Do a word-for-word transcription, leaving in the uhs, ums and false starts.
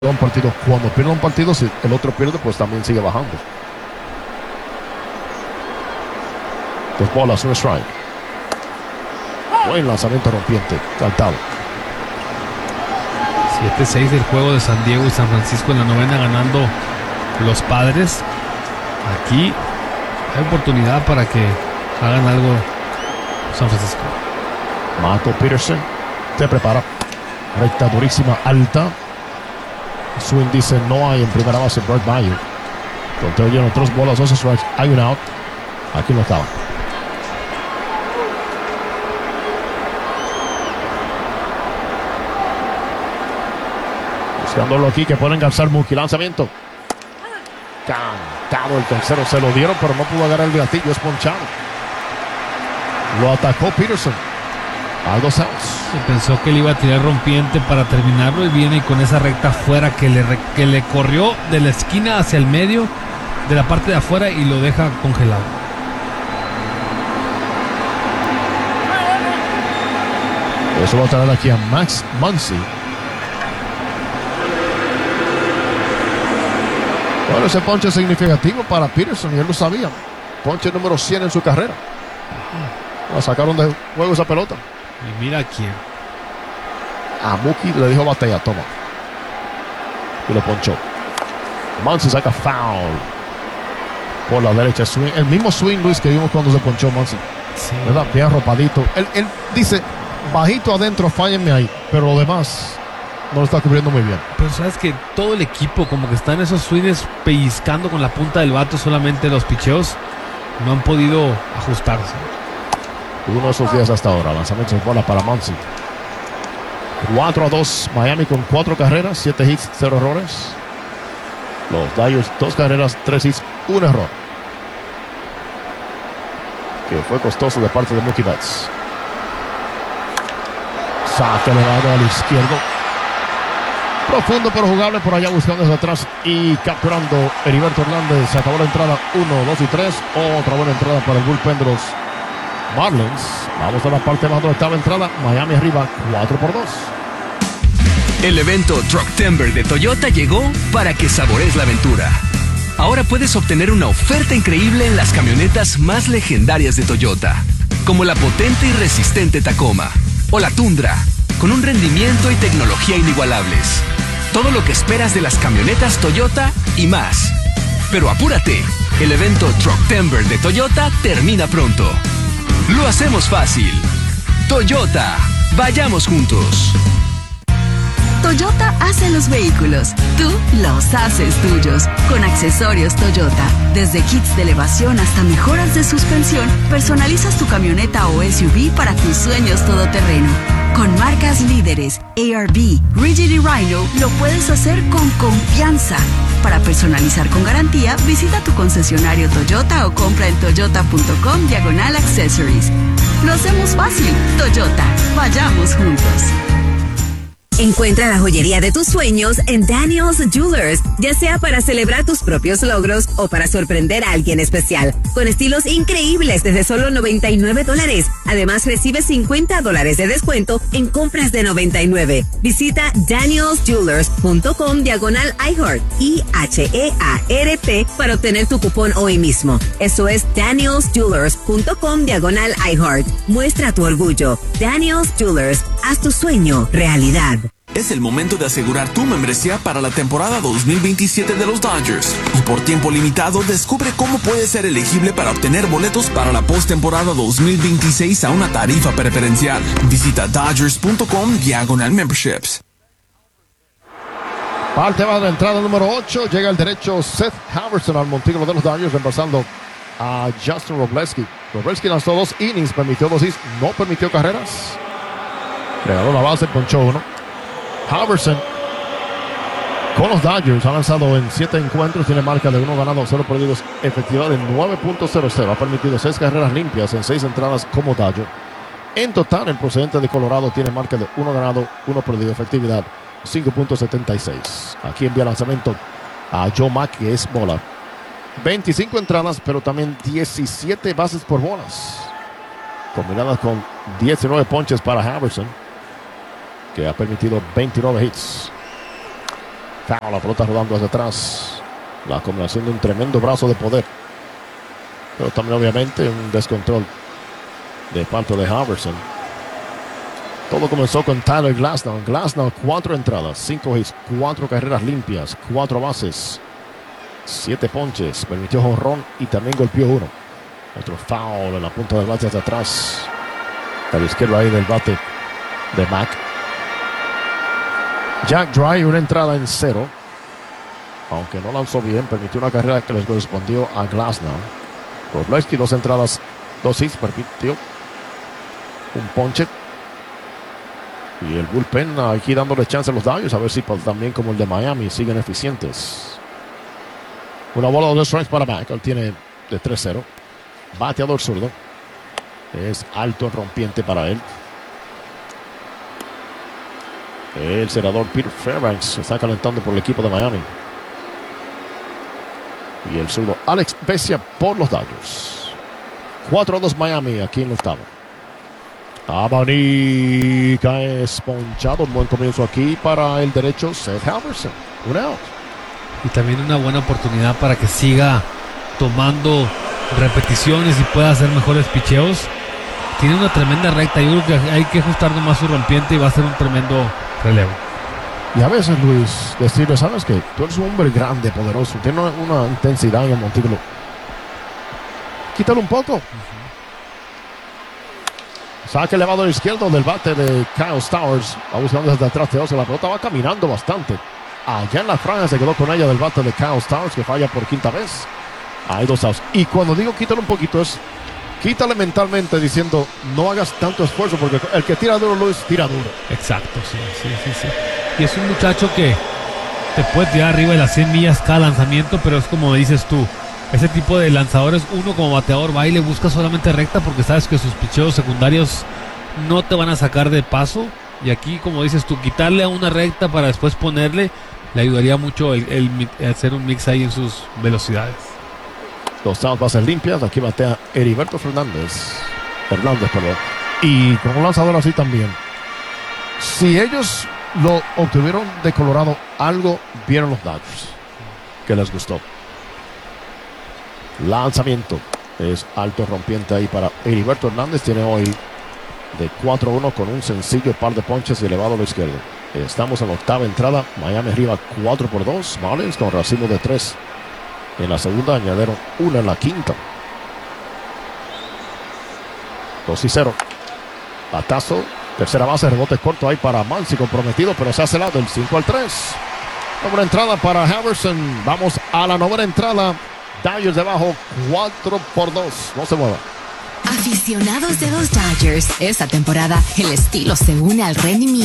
Un partido, cuando pierde un partido, si el otro pierde, pues también sigue bajando. Dos bolas, un strike. Buen lanzamiento rompiente, cantado. siete seis del juego de San Diego y San Francisco en la novena, ganando los Padres. Aquí hay oportunidad para que hagan algo San Francisco. Mato Peterson se prepara. Recta durísima, alta. Swing dice no hay en primera base. Brett Bayer. Conteo lleno, tres bolas, dos strikes. Hay un out. Aquí no estaba. Buscándolo aquí que pueden enganchar Mookie. Lanzamiento. Cantado el tercero. Se lo dieron, pero no pudo agarrar el gatillo. Es ponchado. Lo atacó Peterson. Hay dos outs. Pensó que le iba a tirar rompiente para terminarlo y viene con esa recta afuera que le, que le corrió de la esquina hacia el medio de la parte de afuera y lo deja congelado. Eso va a traer aquí a Max Muncy. Bueno, ese ponche es significativo para Peterson y él lo sabía. Ponche número cien en su carrera. La sacaron de juego esa pelota. Y mira quién. A Mookie le dijo batalla, toma. Y lo ponchó. Muncy saca foul. Por la derecha. Swing. El mismo swing, Luis, que vimos cuando se ponchó Muncy. Sí. ¿Verdad? Bien arropadito. Él, él dice, bajito adentro, fállenme ahí. Pero lo demás no lo está cubriendo muy bien. Pero sabes que todo el equipo como que está en esos swings pellizcando con la punta del bate. Solamente los picheos no han podido ajustarse. Uno de esos días hasta ahora. Lanzamiento de bola para Muncy. cuatro a dos. Miami con cuatro carreras, siete hits, cero errores. Los Dodgers, dos carreras, tres hits, un error. Que fue costoso de parte de Mookie Betts. Saque elevado al izquierdo. Profundo pero jugable por allá, buscando desde atrás y capturando Heriberto Hernández. Se acabó la entrada uno, dos y tres. Otra buena entrada para el bullpen de los Marlins. Vamos a la parte más de la octava entrada. Miami arriba cuatro por dos. El evento Trucktember de Toyota llegó para que saborees la aventura. Ahora puedes obtener una oferta increíble en las camionetas más legendarias de Toyota, como la potente y resistente Tacoma o la Tundra, con un rendimiento y tecnología inigualables. Todo lo que esperas de las camionetas Toyota y más. Pero apúrate, el evento Trucktember de Toyota termina pronto. Lo hacemos fácil. Toyota, vayamos juntos. Toyota hace los vehículos, tú los haces tuyos. Con accesorios Toyota, desde kits de elevación hasta mejoras de suspensión, personalizas tu camioneta o S U V para tus sueños todoterreno. Con marcas líderes, A R V, Rigid y Rhino, lo puedes hacer con confianza. Para personalizar con garantía, visita tu concesionario Toyota o compra en toyota.com diagonal accessories. Lo hacemos fácil. Toyota, vayamos juntos. Encuentra la joyería de tus sueños en Daniel's Jewelers, ya sea para celebrar tus propios logros o para sorprender a alguien especial, con estilos increíbles desde solo noventa y nueve dólares. Además, recibe cincuenta dólares de descuento en compras de noventa y nueve. Visita danielsjewelers.com diagonal iHeart, I H E A R T, para obtener tu cupón hoy mismo. Eso es danielsjewelers.com diagonal iHeart. Muestra tu orgullo. Daniel's Jewelers, haz tu sueño realidad. Es el momento de asegurar tu membresía para la temporada dos mil veintisiete de los Dodgers. Y por tiempo limitado, descubre cómo puedes ser elegible para obtener boletos para la postemporada dos mil veintiséis a una tarifa preferencial. Visita dodgers.com diagonal memberships. Parte va de la entrada número ocho. Llega el derecho Seth Halverson al montículo de los Dodgers, reemplazando a Justin Robleski. Robleski lanzó dos innings, permitió dos hits, no permitió carreras. Regaló la base, ponchó uno. Halverson con los Dodgers ha lanzado en siete encuentros, tiene marca de uno ganado, cero perdidos, efectividad de nueve punto cero cero. Ha permitido seis carreras limpias en seis entradas como Dodger. En total, el procedente de Colorado tiene marca de uno ganado, uno perdido, efectividad cinco punto setenta y seis. Aquí envía lanzamiento a Joe Mack, que es bola. veinticinco entradas, pero también diecisiete bases por bolas, combinadas con diecinueve ponches para Halverson, que ha permitido veintinueve hits. Foul, la pelota rodando hacia atrás. La combinación de un tremendo brazo de poder. Pero también obviamente un descontrol de parte de Halverson. Todo comenzó con Tyler Glasnow. Glasnow, cuatro entradas, cinco hits, cuatro carreras limpias, cuatro bases, siete ponches, permitió jonrón y también golpeó uno. Otro foul en la punta del bate hacia atrás. A la izquierda ahí del bate de Mac. Jack Dry, una entrada en cero. Aunque no lanzó bien, permitió una carrera que les correspondió a Glasnow. Wroblewski, dos entradas, dos hits, permitió un ponche. Y el bullpen aquí dándole chance a los Dodgers a ver si también como el de Miami siguen eficientes. Una bola de dos strikes para Mac. Él tiene de tres cero. Bateador zurdo. Es alto rompiente para él. El senador Peter Fairbanks se está calentando por el equipo de Miami. Y el zurdo Alex Vesia por los Dodgers. cuatro a dos Miami aquí en el octavo. Abanica es ponchado. Un buen comienzo aquí para el derecho Seth Halverson. Un out. Y también una buena oportunidad para que siga tomando repeticiones y pueda hacer mejores picheos. Tiene una tremenda recta. Yo creo que hay que ajustar nomás su rompiente y va a ser un tremendo relevo. Y a veces, Luis, decirle, sabes que tú eres un hombre grande, poderoso, tiene una, una intensidad en el montículo. Quítalo un poco. Uh-huh. Saque elevado al izquierdo del bate de Kyle Stowers. Va buscando desde atrás de Oso. La pelota va caminando bastante. Allá en la franja se quedó con ella del bate de Kyle Stowers, que falla por quinta vez. Hay dos outs. Y cuando digo quítalo un poquito es quítale mentalmente diciendo no hagas tanto esfuerzo, porque el que tira duro, Luis, tira duro. Exacto, sí, sí, sí, sí. Y es un muchacho que te puede tirar arriba de las cien millas cada lanzamiento, pero es como dices tú, ese tipo de lanzadores, uno como bateador va y le busca solamente recta porque sabes que sus picheos secundarios no te van a sacar de paso. Y aquí, como dices tú, quitarle a una recta para después ponerle, le ayudaría mucho el, el, el hacer un mix ahí en sus velocidades. Dos outs, bases limpias. Aquí batea Heriberto Fernández. Fernández, perdón. Y con un lanzador así también. Si ellos lo obtuvieron de Colorado, algo vieron los Dodgers que les gustó. Lanzamiento. Es alto rompiente ahí para Heriberto Hernández. Tiene hoy de cuatro uno con un sencillo par de ponches y elevado a la izquierda. Estamos en la octava entrada. Miami arriba cuatro por dos. Marlins con racimo de tres. En la segunda añadieron una en la quinta. dos y cero. Batazo. Tercera base, rebote corto ahí para Mansi, comprometido, pero se hace lado el cinco al tres. Novena entrada para Halverson. Vamos a la novena entrada. Dodgers debajo, cuatro por dos. No se mueva. Aficionados de los Dodgers, esta temporada el estilo se une al rendimiento.